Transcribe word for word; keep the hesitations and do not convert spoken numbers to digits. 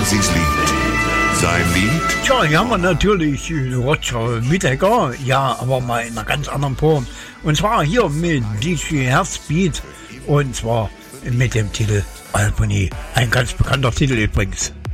Sie's Lied. Sein Lied? Tja, hier haben wir natürlich Roger Whittaker, ja, aber mal in einer ganz anderen Form. Und zwar hier mit D J Herzbeat und zwar mit dem Titel Albany. Ein ganz bekannter Titel übrigens.